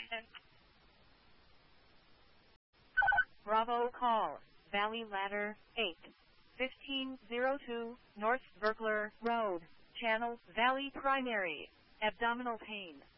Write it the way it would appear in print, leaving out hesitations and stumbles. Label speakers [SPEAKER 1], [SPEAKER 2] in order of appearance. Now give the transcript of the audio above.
[SPEAKER 1] Bravo call. Valley Ladder 8. 1502 North Burglar Road. Channel Valley Primary. Abdominal pain.